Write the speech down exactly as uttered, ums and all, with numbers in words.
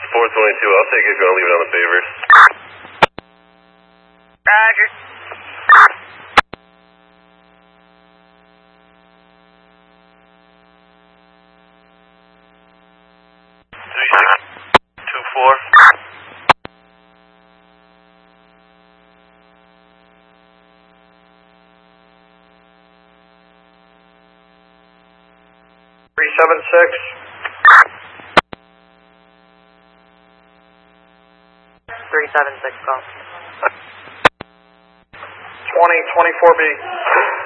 four twenty-two, I'll take it, gonna leave it on the favors. Roger. three six two four. three seven six. three seven six, call. twenty twenty-four B.